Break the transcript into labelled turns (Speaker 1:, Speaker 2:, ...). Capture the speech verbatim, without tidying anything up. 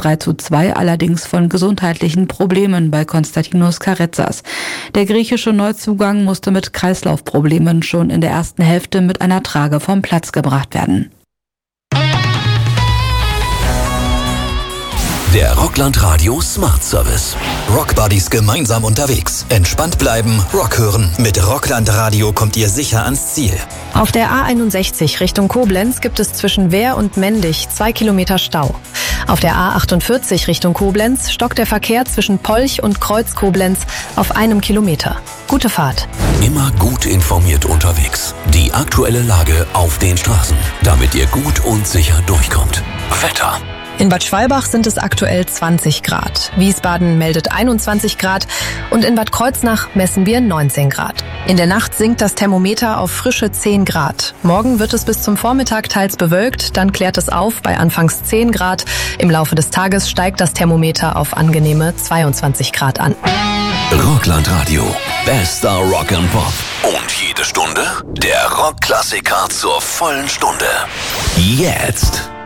Speaker 1: drei zu zwei allerdings von gesundheitlichen Problemen bei Konstantinos Karetsas. Der griechische Neuzugang musste mit Kreislaufproblemen schon in der ersten Hälfte mit einer Trage vom Platz gebracht werden.
Speaker 2: Der Rockland Radio Smart Service. Rockbuddies gemeinsam unterwegs. Entspannt bleiben, Rock hören. Mit Rockland Radio kommt ihr sicher ans Ziel.
Speaker 3: Auf der A einundsechzig Richtung Koblenz gibt es zwischen Wehr und Mendig zwei Kilometer Stau. Auf der A achtundvierzig Richtung Koblenz stockt der Verkehr zwischen Polch und Kreuz Koblenz auf einem Kilometer. Gute Fahrt.
Speaker 2: Immer gut informiert unterwegs. Die aktuelle Lage auf den Straßen, damit ihr gut und sicher durchkommt. Wetter.
Speaker 3: In Bad Schwalbach sind es aktuell zwanzig Grad. Wiesbaden meldet einundzwanzig Grad und in Bad Kreuznach messen wir neunzehn Grad. In der Nacht sinkt das Thermometer auf frische zehn Grad. Morgen wird es bis zum Vormittag teils bewölkt, dann klärt es auf bei anfangs zehn Grad. Im Laufe des Tages steigt das Thermometer auf angenehme zweiundzwanzig Grad an.
Speaker 2: Rockland Radio. Bester Rock and Pop. Und jede Stunde der Rockklassiker zur vollen Stunde. Jetzt.